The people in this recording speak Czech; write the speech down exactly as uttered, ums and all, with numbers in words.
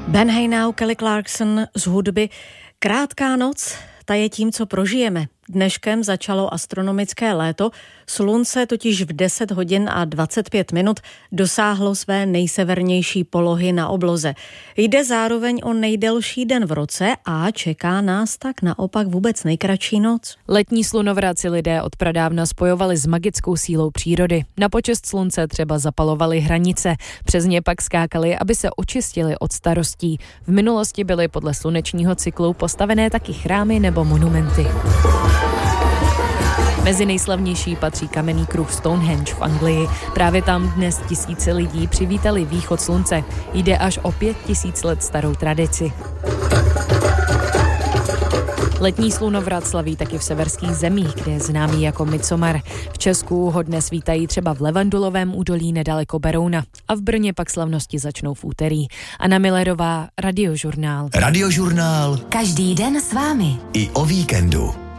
Ben Haenow, Kelly Clarkson z hudby. Krátká noc, ta je tím, co prožijeme. Dneškem začalo astronomické léto, slunce totiž v deset hodin a dvacet pět minut dosáhlo své nejsevernější polohy na obloze. Jde zároveň o nejdelší den v roce a čeká nás tak naopak vůbec nejkratší noc. Letní slunovrat si lidé od pradávna spojovali s magickou sílou přírody. Na počest slunce třeba zapalovali hranice, přes ně pak skákali, aby se očistili od starostí. V minulosti byly podle slunečního cyklu postavené taky chrámy nebo monumenty. Mezi nejslavnější patří kamenný kruh Stonehenge v Anglii. Právě tam dnes tisíce lidí přivítali východ slunce. Jde až o pět tisíc let starou tradici. Letní slunovrat slaví taky v severských zemích, kde je známý jako Midsommar. V Česku ho dnes vítají třeba v Levandulovém údolí nedaleko Berouna. A v Brně pak slavnosti začnou v úterý. Anna Millerová, Radiožurnál. Radiožurnál. Každý den s vámi. I o víkendu.